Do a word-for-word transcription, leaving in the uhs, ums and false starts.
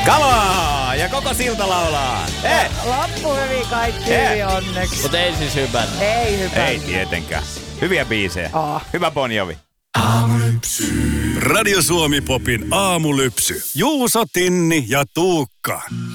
Come on! Ja koko silta laulaa. Hei! Loppu hyvin, kaikki hyvin onneksi. Mutta ei siis hypän. Ei hypän. Ei tietenkään. Hyviä biisejä. Oh. Hyvä Bon Jovi. Radio Suomi Popin aamulypsy. Juuso, Tinni ja Tuukka.